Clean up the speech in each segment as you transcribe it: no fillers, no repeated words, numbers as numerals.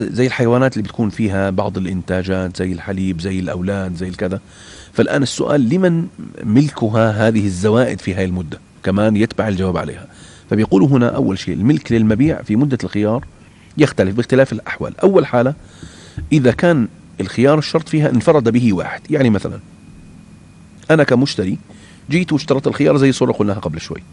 زي الحيوانات اللي بتكون فيها بعض الإنتاجات زي الحليب زي الأولاد زي الكذا. فالآن السؤال لمن ملكها هذه الزوائد في هذه المدة كمان يتبع الجواب عليها. فبيقولوا هنا أول شيء الملك للمبيع في مدة الخيار يختلف باختلاف الأحوال. أول حالة إذا كان الخيار الشرط فيها انفرد به واحد، يعني مثلا أنا كمشتري جيت واشترط الخيار زي صورة قلناها قبل شوي.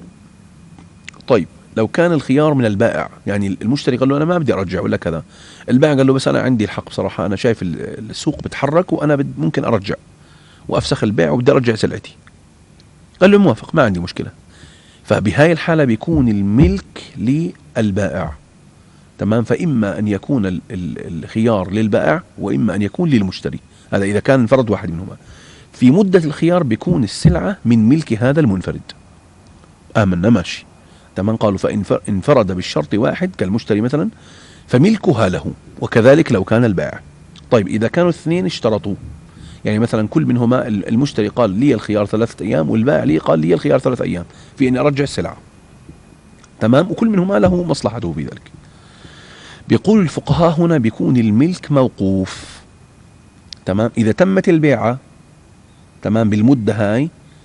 طيب لو كان الخيار من البائع، يعني المشتري قال له أنا ما بدي أرجع ولا كذا، البائع قال له بس أنا عندي الحق بصراحة، أنا شايف السوق بتحرك وأنا ممكن أرجع وأفسخ البيع وبدي أرجع سلعتي، قال له موافق ما عندي مشكلة. فبهاي الحالة بيكون الملك للبائع، تمام. فإما أن يكون الخيار للبائع وإما أن يكون للمشتري، هذا إذا كان انفرد واحد منهما. في مدة الخيار بيكون السلعة من ملك هذا المنفرد. آمنا ماشي تمام. قالوا فإن انفرد بالشرط واحد كالمشتري مثلا فملكها له، وكذلك لو كان البائع. طيب إذا كانوا اثنين اشترطوا، يعني مثلا كل منهما المشتري قال لي الخيار 3 أيام والبائع لي قال لي الخيار 3 أيام في أن أرجع السلعة، تمام، وكل منهما له مصلحته في ذلك. بيقول الفقهاء هنا بيكون الملك موقوف، تمام. إذا تمت البيعة تمام بالمدة هاي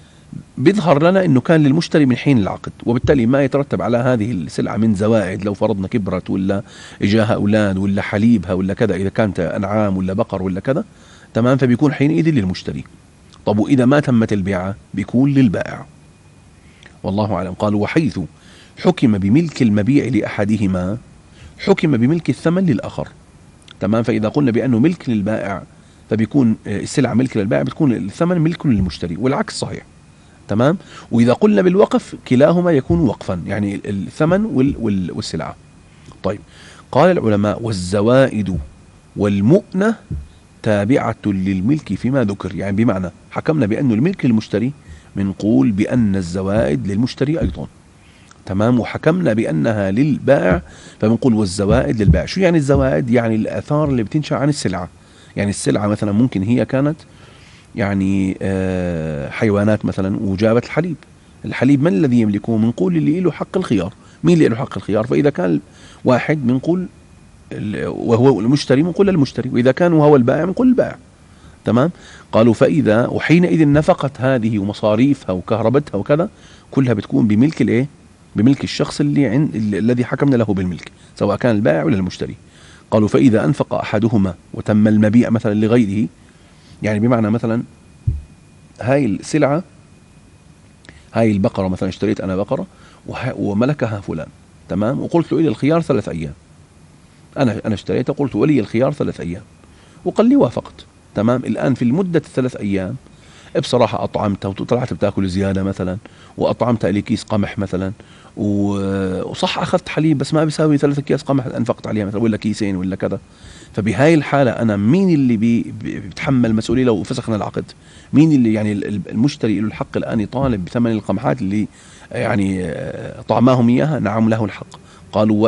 بيظهر لنا انه كان للمشتري من حين العقد، وبالتالي ما يترتب على هذه السلعة من زوائد، لو فرضنا كبرت ولا اجاها اولاد ولا حليبها ولا كذا، اذا كانت انعام ولا بقر ولا كذا، تمام، فبيكون حينئذ للمشتري. طب واذا ما تمت البيعة بيكون للبائع، والله اعلم. قالوا وحيث حكم بملك المبيع لاحدهما حكم بملك الثمن للاخر، تمام. فاذا قلنا بانه ملك للبائع فبيكون السلعة ملك للبائع، بتكون الثمن ملك للمشتري، والعكس صحيح، تمام. وإذا قلنا بالوقف كلاهما يكون وقفا، يعني الثمن والسلعة. طيب قال العلماء والزوائد والمؤنة تابعة للملك فيما ذكر، يعني بمعنى حكمنا بأن الملك للمشتري بنقول بأن الزوائد للمشتري أيضا، تمام. وحكمنا بأنها للبائع فبنقول والزوائد للبائع. شو يعني الزوائد؟ يعني الآثار اللي بتنشأ عن السلعة. يعني السلعة مثلا ممكن هي كانت يعني حيوانات مثلا وجابت الحليب من الذي يملكه؟ بنقول اللي له حق الخيار. مين اللي له حق الخيار؟ فإذا كان واحد بنقول وهو المشتري بنقول للمشتري، وإذا كان وهو البائع بنقول البائع، تمام. قالوا فإذا وحينئذ نفقت هذه ومصاريفها وكهربتها وكذا كلها بتكون بملك الايه؟ بملك الشخص الذي حكمنا له بالملك، سواء كان البائع ولا المشتري. قالوا فإذا أنفق أحدهما وتم المبيع مثلا لغيره، يعني بمعنى مثلا هاي السلعة، هاي البقرة مثلا اشتريت أنا بقرة وملكها فلان، تمام، وقلت له إلي الخيار 3 أيام. أنا اشتريتها قلت ولي الخيار 3 أيام وقال لي وافقت، تمام. الآن في المدة 3 أيام بصراحة أطعمتها وطلعت بتاكل زيادة مثلا، وأطعمتها لي كيس قمح مثلا، وصح أخذت حليب بس ما بيساوي 3 أكياس قمح أنفقت عليها مثلا، ولا كيسين ولا كذا. فبهاي الحالة أنا مين اللي بيتحمل مسؤولية لو فسخنا العقد؟ مين اللي يعني المشتري له الحق الآن يطالب بثمن القمحات اللي يعني طعماهم إياها؟ نعم له الحق. قالوا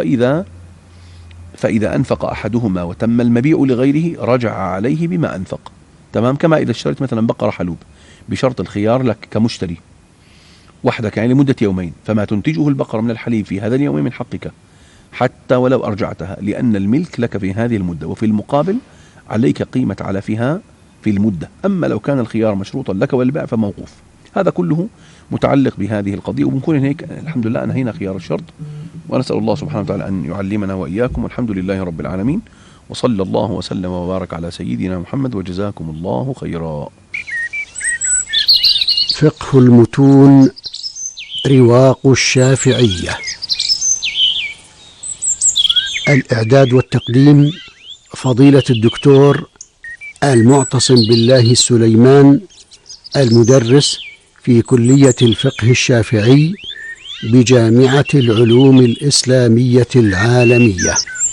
فإذا أنفق أحدهما وتم المبيع لغيره رجع عليه بما أنفق، تمام. كما إذا اشتريت مثلا بقرة حلوب بشرط الخيار لك كمشتري وحدك يعني لمدة يومين، فما تنتجه البقرة من الحليب في هذا اليوم من حقك حتى ولو أرجعتها، لأن الملك لك في هذه المدة، وفي المقابل عليك قيمة علفها في المدة. أما لو كان الخيار مشروطا لك والبيع فموقوف. هذا كله متعلق بهذه القضية، وبنكون هيك الحمد لله أنهينا خيار الشرط، ونسأل الله سبحانه وتعالى أن يعلمنا وإياكم، والحمد لله رب العالمين، وصلى الله وسلم وبارك على سيدنا محمد، وجزاكم الله خيرا. فقه المتون رواق الشافعية. الإعداد والتقديم فضيلة الدكتور المعتصم بالله السليمان، المدرس في كلية الفقه الشافعي بجامعة العلوم الإسلامية العالمية.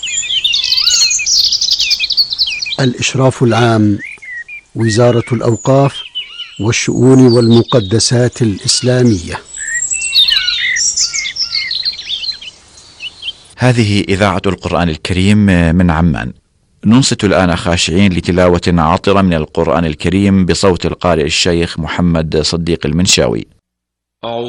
الإشراف العام وزارة الأوقاف والشؤون والمقدسات الإسلامية. هذه إذاعة القرآن الكريم من عمان. ننصت الآن خاشعين لتلاوة عاطرة من القرآن الكريم بصوت القارئ الشيخ محمد صديق المنشاوي.